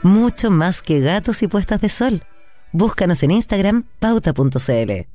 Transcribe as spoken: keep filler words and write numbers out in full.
Mucho más que gatos y puestas de sol. Búscanos en Instagram, pauta punto c l.